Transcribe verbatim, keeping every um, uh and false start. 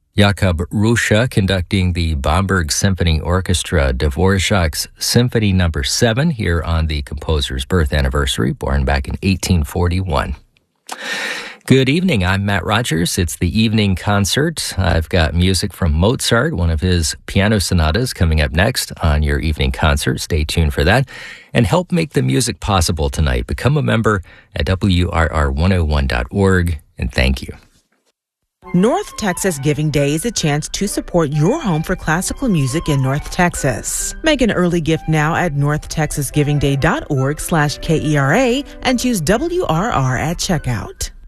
Jakub Ruscha conducting the Bamberg Symphony Orchestra, Dvorak's Symphony Number seven, here on the composer's birth anniversary, born back in eighteen forty-one. Good evening, I'm Matt Rogers. It's the evening concert. I've got music from Mozart, one of his piano sonatas, coming up next on your evening concert. Stay tuned for that. And help make the music possible tonight. Become a member at W R R one oh one dot org, and thank you. North Texas Giving Day is a chance to support your home for classical music in North Texas. Make an early gift now at north texas giving day dot org slash K E R A and choose W R R at checkout.